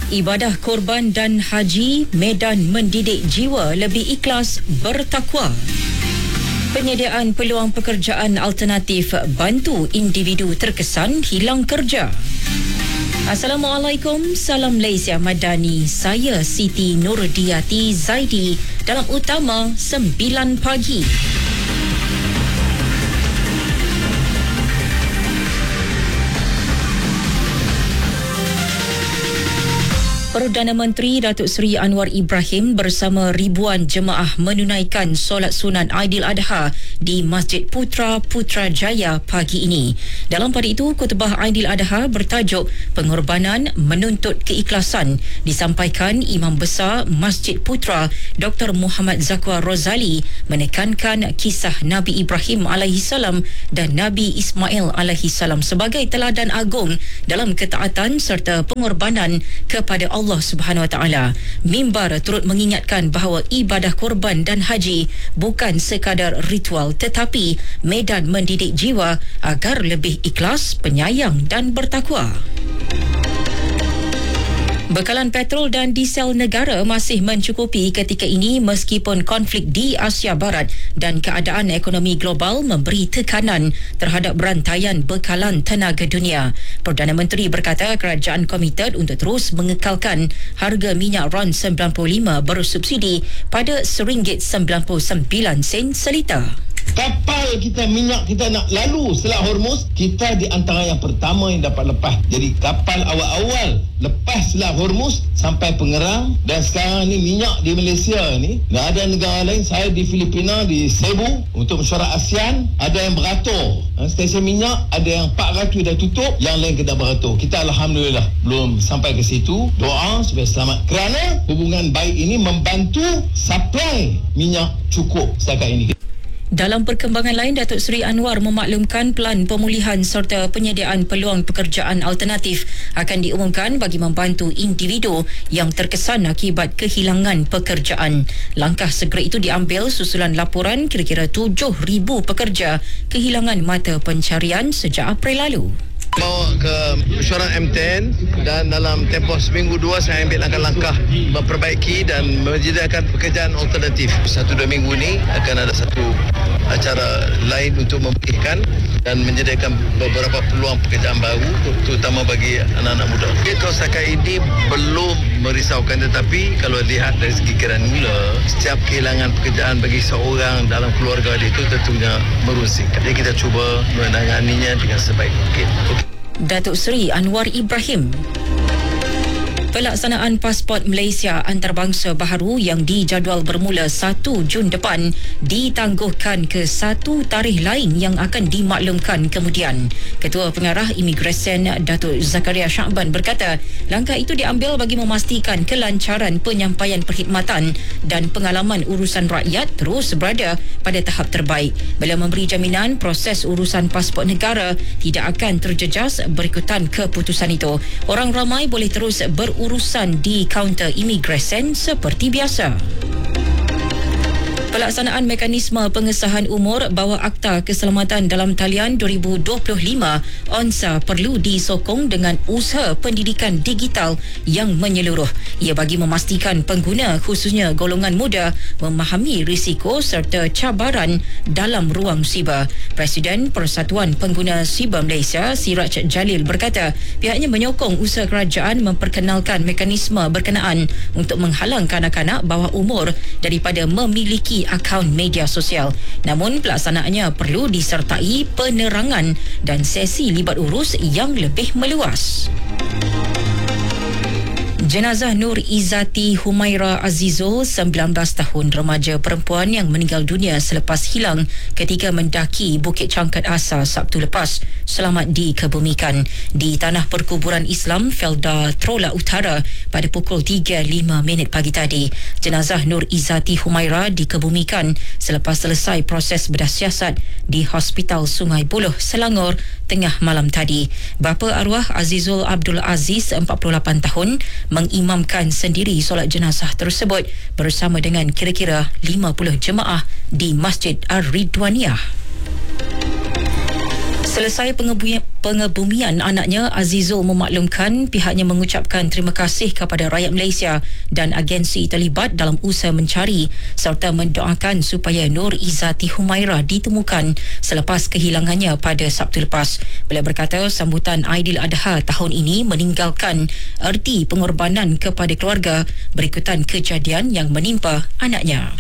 Ibadah korban dan haji, medan mendidik jiwa lebih ikhlas bertakwa. Penyediaan peluang pekerjaan alternatif bantu individu terkesan hilang kerja. Assalamualaikum, salam Malaysia Madani. Saya Siti Nurdiati Zaidi dalam Utama 9 pagi. Perdana Menteri Datuk Seri Anwar Ibrahim bersama ribuan jemaah menunaikan solat sunat Aidiladha di Masjid Putra Putrajaya pagi ini. Dalam pada itu, khutbah Aidiladha bertajuk Pengorbanan Menuntut Keikhlasan disampaikan Imam Besar Masjid Putra Dr. Muhammad Zakwa Rozali menekankan kisah Nabi Ibrahim AS dan Nabi Ismail AS sebagai teladan agung dalam ketaatan serta pengorbanan kepada Allah Subhanahu Wa Taala. Mimbar turut mengingatkan bahawa ibadah korban dan haji bukan sekadar ritual tetapi medan mendidik jiwa agar lebih ikhlas, penyayang dan bertakwa. Bekalan petrol dan diesel negara masih mencukupi ketika ini meskipun konflik di Asia Barat dan keadaan ekonomi global memberi tekanan terhadap rantaian bekalan tenaga dunia. Perdana Menteri berkata kerajaan komited untuk terus mengekalkan harga minyak RON 95 bersubsidi pada RM1.99 seliter. Kapal kita, minyak kita nak lalu Selat Hormuz, kita di antara yang pertama yang dapat lepas. Jadi kapal awal-awal lepas Selat Hormuz sampai Pengerang, dan sekarang ni minyak di Malaysia ni, dan ada negara lain, saya di Filipina di Cebu untuk mesyuarat ASEAN, ada yang beratur. Stesen minyak ada yang 400 dah tutup, yang lain kena beratur. Kita Alhamdulillah belum sampai ke situ. Doa supaya selamat, kerana hubungan baik ini membantu supply minyak cukup setakat ini. Dalam perkembangan lain, Datuk Seri Anwar memaklumkan pelan pemulihan serta penyediaan peluang pekerjaan alternatif akan diumumkan bagi membantu individu yang terkesan akibat kehilangan pekerjaan. Langkah segera itu diambil susulan laporan kira-kira 7,000 pekerja kehilangan mata pencarian sejak April lalu. Bawa ke mesyuarat M10 dan dalam tempoh seminggu dua saya ambil langkah-langkah memperbaiki dan menyediakan pekerjaan alternatif. 1-2 minggu ni akan ada satu acara lain untuk memulihkan dan menyediakan beberapa peluang pekerjaan baru terutama bagi anak-anak muda. Kalau setakat ini belum merisaukan, tetapi kalau lihat dari segi granula, setiap kehilangan pekerjaan bagi seorang dalam keluarga itu tentunya merusik. Jadi kita cuba menanganinya dengan sebaik mungkin. Datuk Seri Anwar Ibrahim. Pelaksanaan pasport Malaysia antarabangsa baharu yang dijadual bermula 1 Jun depan ditangguhkan ke satu tarikh lain yang akan dimaklumkan kemudian. Ketua Pengarah Imigresen Datuk Zakaria Syakban berkata langkah itu diambil bagi memastikan kelancaran penyampaian perkhidmatan dan pengalaman urusan rakyat terus berada pada tahap terbaik. Beliau memberi jaminan proses urusan pasport negara tidak akan terjejas berikutan keputusan itu. Orang ramai boleh terus berurusan di kaunter imigresen seperti biasa. Pelaksanaan mekanisme pengesahan umur bawah Akta Keselamatan dalam Talian 2025 ONSA perlu disokong dengan usaha pendidikan digital yang menyeluruh. Ia bagi memastikan pengguna khususnya golongan muda memahami risiko serta cabaran dalam ruang siber. Presiden Persatuan Pengguna Siber Malaysia Siraj Jalil berkata pihaknya menyokong usaha kerajaan memperkenalkan mekanisme berkenaan untuk menghalang kanak-kanak bawah umur daripada memiliki akaun media sosial. Namun pelaksanaannya perlu disertai penerangan dan sesi libat urus yang lebih meluas. Jenazah Nur Izzati Humaira Azizul, 19 tahun, remaja perempuan yang meninggal dunia selepas hilang ketika mendaki Bukit Cangkat Asa Sabtu lepas, selamat dikebumikan di Tanah Perkuburan Islam Felda Trola Utara pada pukul 3.05 pagi tadi. Jenazah Nur Izzati Humaira dikebumikan selepas selesai proses bedah siasat di Hospital Sungai Buloh, Selangor tengah malam tadi. Bapa arwah Azizul Abdul Aziz, 48 tahun, mengimamkan sendiri solat jenazah tersebut bersama dengan kira-kira 50 jemaah di Masjid Ar-Ridwaniyah. Selesai pengebumian anaknya, Azizul memaklumkan pihaknya mengucapkan terima kasih kepada rakyat Malaysia dan agensi terlibat dalam usaha mencari serta mendoakan supaya Nur Izzati Humaira ditemukan selepas kehilangannya pada Sabtu lepas. Beliau berkata sambutan Aidiladha tahun ini meninggalkan erti pengorbanan kepada keluarga berikutan kejadian yang menimpa anaknya.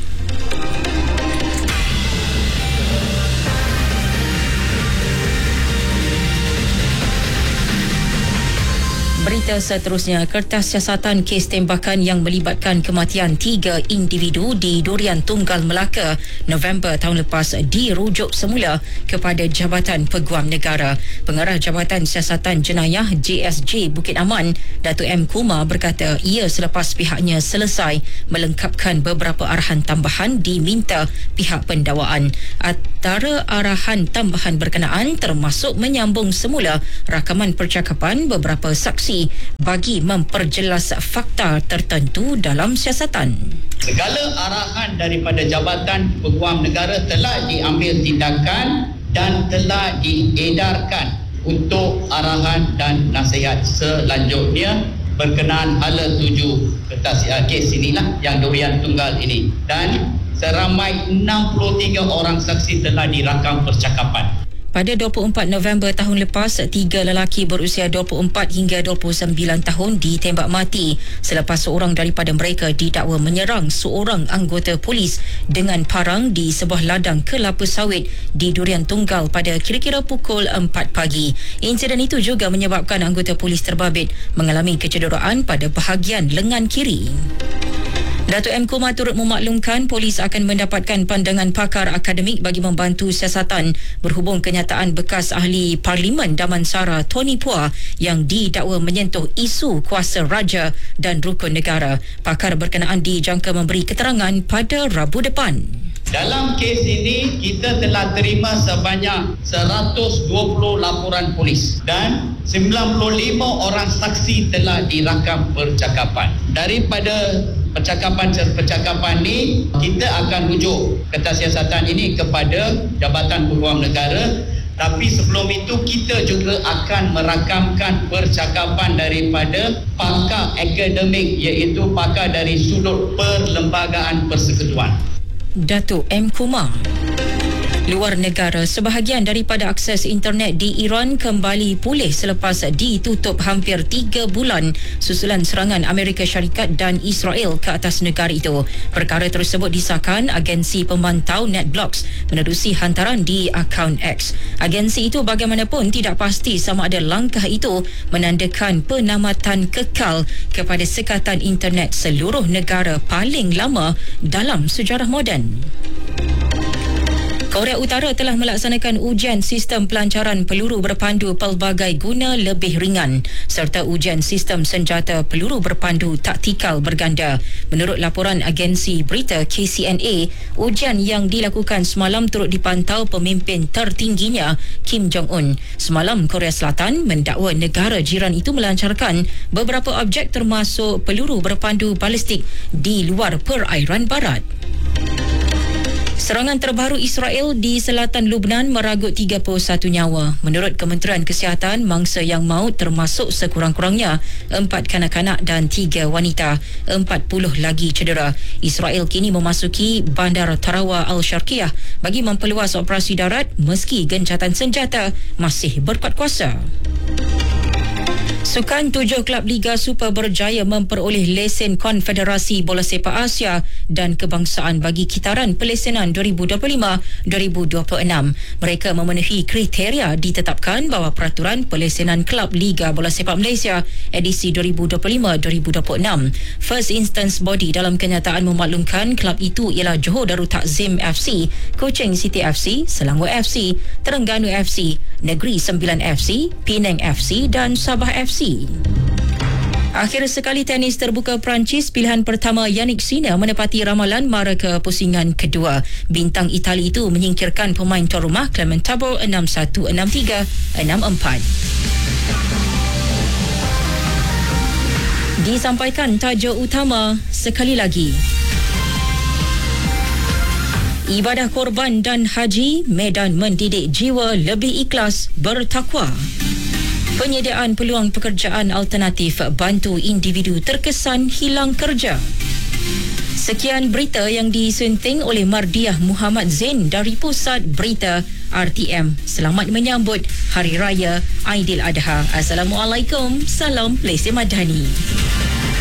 Berita seterusnya, kertas siasatan kes tembakan yang melibatkan kematian 3 individu di Durian Tunggal Melaka November tahun lepas dirujuk semula kepada Jabatan Peguam Negara. Pengarah Jabatan Siasatan Jenayah JSJ Bukit Aman, Datuk M. Kumar berkata ia selepas pihaknya selesai melengkapkan beberapa arahan tambahan diminta pihak pendakwaan. Antara arahan tambahan berkenaan termasuk menyambung semula rakaman percakapan beberapa saksi bagi memperjelas fakta tertentu dalam siasatan. Segala arahan daripada Jabatan Peguam Negara telah diambil tindakan dan telah diedarkan untuk arahan dan nasihat selanjutnya berkenaan hala tuju kertas kes inilah yang Durian Tunggal ini, dan seramai 63 orang saksi telah dirakam percakapan. Pada 24 November tahun lepas, 3 lelaki berusia 24 hingga 29 tahun ditembak mati selepas seorang daripada mereka didakwa menyerang seorang anggota polis dengan parang di sebuah ladang kelapa sawit di Durian Tunggal pada kira-kira pukul 4 pagi. Insiden itu juga menyebabkan anggota polis terbabit mengalami kecederaan pada bahagian lengan kiri. Datuk M. Kumar turut memaklumkan polis akan mendapatkan pandangan pakar akademik bagi membantu siasatan berhubung kenyataan bekas ahli Parlimen Damansara Tony Phua yang didakwa menyentuh isu kuasa raja dan rukun negara. Pakar berkenaan dijangka memberi keterangan pada Rabu depan. Dalam kes ini, kita telah terima sebanyak 120 laporan polis dan 95 orang saksi telah dirakam percakapan. Daripada percakapan ini, kita akan rujuk kertas siasatan ini kepada Jabatan Peguam Negara. Tapi sebelum itu, kita juga akan merakamkan percakapan daripada pakar akademik, iaitu pakar dari sudut perlembagaan persekutuan. Datuk M. Kumar. Luar negara, sebahagian daripada akses internet di Iran kembali pulih selepas ditutup hampir 3 bulan susulan serangan Amerika Syarikat dan Israel ke atas negara itu. Perkara tersebut disahkan agensi pemantau NetBlocks menerusi hantaran di akaun X. Agensi itu bagaimanapun tidak pasti sama ada langkah itu menandakan penamatan kekal kepada sekatan internet seluruh negara paling lama dalam sejarah moden. Korea Utara telah melaksanakan ujian sistem pelancaran peluru berpandu pelbagai guna lebih ringan serta ujian sistem senjata peluru berpandu taktikal berganda. Menurut laporan agensi berita KCNA, ujian yang dilakukan semalam turut dipantau pemimpin tertingginya Kim Jong-un. Semalam Korea Selatan mendakwa negara jiran itu melancarkan beberapa objek termasuk peluru berpandu balistik di luar perairan barat. Serangan terbaru Israel di selatan Lubnan meragut 31 nyawa. Menurut Kementerian Kesihatan, mangsa yang maut termasuk sekurang-kurangnya 4 kanak-kanak dan 3 wanita. 40 lagi cedera. Israel kini memasuki Bandar Tarawa Al-Sharqiyah bagi memperluas operasi darat meski gencatan senjata masih berkuat kuasa. Sukan 7 klub Liga Super berjaya memperoleh lesen Konfederasi Bola Sepak Asia dan Kebangsaan bagi kitaran pelesenan 2025-2026. Mereka memenuhi kriteria ditetapkan bawah peraturan pelesenan Klub Liga Bola Sepak Malaysia edisi 2025-2026. First Instance Body dalam kenyataan memaklumkan klub itu ialah Johor Darul Takzim FC, Kuching City FC, Selangor FC, Terengganu FC, Negeri Sembilan FC, Penang FC dan Sabah FC. Akhir sekali tenis terbuka Perancis, pilihan pertama Yannick Sinner menepati ramalan mara ke pusingan kedua. Bintang Itali itu menyingkirkan pemain tuan rumah Clement Tabor 6-1, 6-3, 6-4. Disampaikan tajuk utama sekali lagi. Ibadah korban dan haji, medan mendidik jiwa lebih ikhlas bertakwa. Penyediaan peluang pekerjaan alternatif bantu individu terkesan hilang kerja. Sekian berita yang disunting oleh Mardiah Muhammad Zain dari Pusat Berita RTM. Selamat menyambut Hari Raya Aidiladha. Assalamualaikum. Salam Malaysia Madani.